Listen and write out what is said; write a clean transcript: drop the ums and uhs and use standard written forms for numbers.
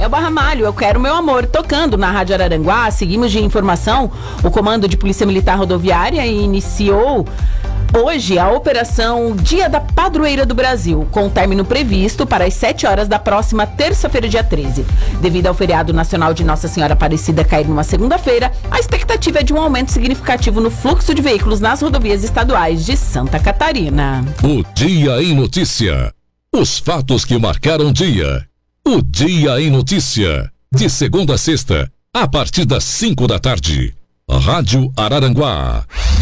É o Barra Malho, Eu Quero Meu Amor, tocando na Rádio Araranguá. Seguimos de informação. O Comando de Polícia Militar Rodoviária iniciou hoje a Operação Dia da Padroeira do Brasil, com término previsto para as 7 horas da próxima terça-feira, dia 13. Devido ao feriado nacional de Nossa Senhora Aparecida cair numa segunda-feira, a expectativa é de um aumento significativo no fluxo de veículos nas rodovias estaduais de Santa Catarina. O Dia em Notícia. Os fatos que marcaram o dia. O Dia em Notícia. De segunda a sexta, a partir das 5 da tarde. Rádio Araranguá.